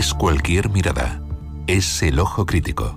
es cualquier mirada, es el ojo crítico.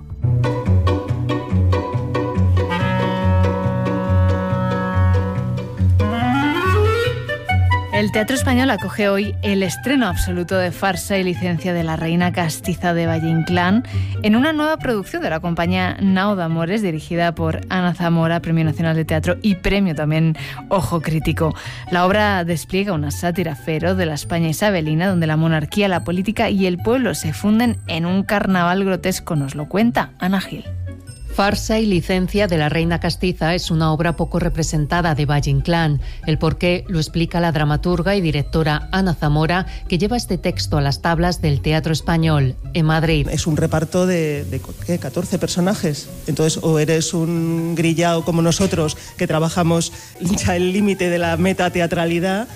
El Teatro Español acoge hoy el estreno absoluto de Farsa y licencia de la Reina Castiza de Valle Inclán en una nueva producción de la compañía Nao d'Amores, dirigida por Ana Zamora, Premio Nacional de Teatro y Premio también Ojo Crítico. La obra despliega una sátira feroz de la España isabelina, donde la monarquía, la política y el pueblo se funden en un carnaval grotesco. Nos lo cuenta Ana Gil. Farsa y licencia de la Reina Castiza es una obra poco representada de Valle Inclán. El porqué lo explica la dramaturga y directora Ana Zamora, que lleva este texto a las tablas del Teatro Español en Madrid. Es un reparto de 14 personajes. Entonces, o eres un grillao como nosotros, que trabajamos ya el límite de la metateatralidad,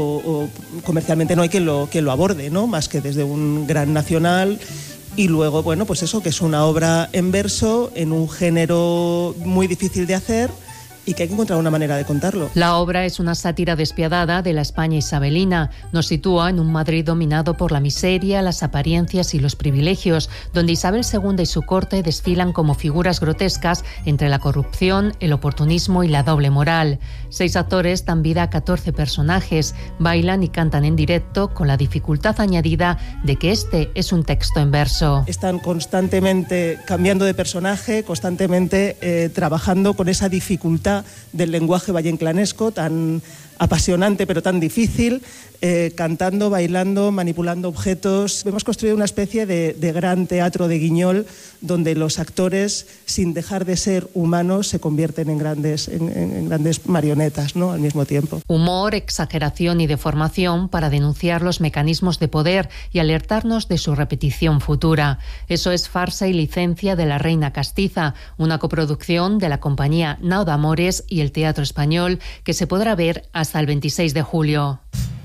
o comercialmente no hay quien lo aborde, ¿no? Más que desde un gran nacional. Y luego, bueno, pues eso, que es una obra en verso, en un género muy difícil de hacer y que hay que encontrar una manera de contarlo. La obra es una sátira despiadada de la España isabelina. Nos sitúa en un Madrid dominado por la miseria, las apariencias y los privilegios, donde Isabel II y su corte desfilan como figuras grotescas entre la corrupción, el oportunismo y la doble moral. 6 actores dan vida a 14 personajes, bailan y cantan en directo, con la dificultad añadida de que este es un texto en verso. Están constantemente cambiando de personaje, constantemente trabajando con esa dificultad del lenguaje valleinclanesco tan apasionante pero tan difícil, cantando, bailando, manipulando objetos. Hemos construido una especie de gran teatro de Guiñol, donde los actores, sin dejar de ser humanos, se convierten en grandes marionetas, ¿no?, al mismo tiempo. Humor, exageración y deformación para denunciar los mecanismos de poder y alertarnos de su repetición futura. Eso es Farsa y licencia de la Reina Castiza, una coproducción de la compañía Nao d'Amores y el Teatro Español, que se podrá ver hasta el 26 de julio.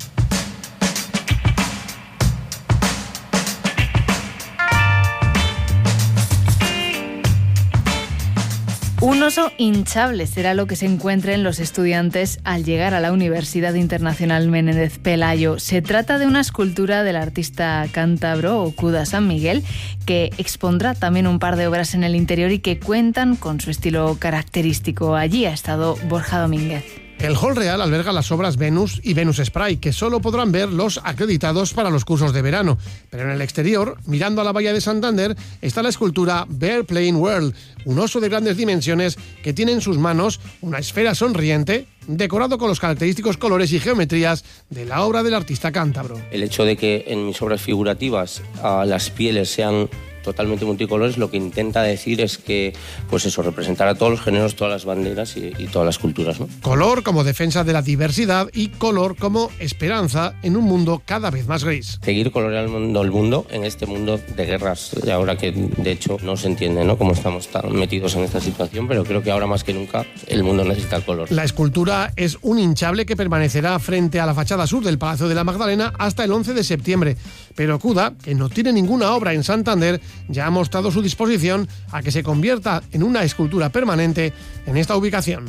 Un oso hinchable será lo que se encuentren los estudiantes al llegar a la Universidad Internacional Menéndez Pelayo. Se trata de una escultura del artista cántabro Okuda San Miguel, que expondrá también un par de obras en el interior y que cuentan con su estilo característico. Allí ha estado Borja Domínguez. El Hall Real alberga las obras Venus y Venus Spray, que solo podrán ver los acreditados para los cursos de verano. Pero en el exterior, mirando a la bahía de Santander, está la escultura Bear Playing World, un oso de grandes dimensiones que tiene en sus manos una esfera sonriente, decorado con los característicos colores y geometrías de la obra del artista cántabro. El hecho de que en mis obras figurativas las pieles sean totalmente multicolores, lo que intenta decir es que, pues eso, representar a todos los géneros, todas las banderas y todas las culturas, ¿no? Color como defensa de la diversidad y color como esperanza en un mundo cada vez más gris. Seguir coloreando el mundo en este mundo de guerras, ahora que de hecho no se entiende, ¿no?, cómo estamos tan metidos en esta situación, pero creo que ahora más que nunca el mundo necesita el color. La escultura es un hinchable que permanecerá frente a la fachada sur del Palacio de la Magdalena hasta el 11 de septiembre. Pero Okuda, que no tiene ninguna obra en Santander, ya ha mostrado su disposición a que se convierta en una escultura permanente en esta ubicación.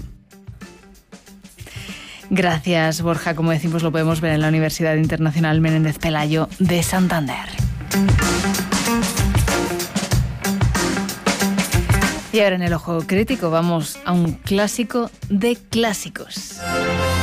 Gracias, Borja. Como decimos, lo podemos ver en la Universidad Internacional Menéndez Pelayo de Santander. Y ahora en el Ojo Crítico vamos a un clásico de clásicos.